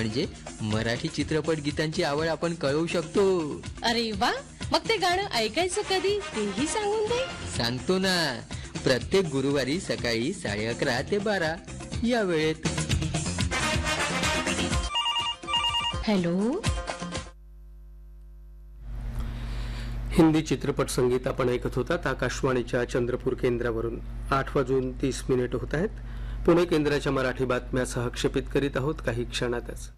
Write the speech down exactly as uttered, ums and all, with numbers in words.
म्हणजे मराठी चित्रपट गीतांची आवड आपण कळवू शकतो. अरे वा, मग ते गाणं ऐकायचं कधी तेही सांगून दे. सांगतो ना, प्रत्येक गुरुवारी सकाळी साडे अकरा ते बारा या वेळेत. हॅलो. हिंदी चित्रपट संगीत आपण ऐकत होतात आकाशवाणीच्या चंद्रपूर केंद्रावरून. आठ वाजून तीस मिनिट होत आहेत. पुणे केंद्राच्या मराठी बातम्या सहक्षेपित करीत आहोत काही क्षणातच.